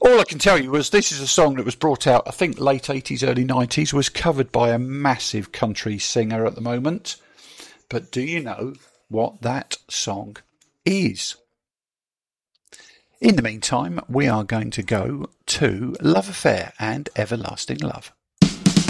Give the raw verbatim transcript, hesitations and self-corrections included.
All I can tell you is this is a song that was brought out, I think, late eighties, early nineties, was covered by a massive country singer at the moment. But do you know what that song is? In the meantime, we are going to go to Love Affair and Everlasting Love.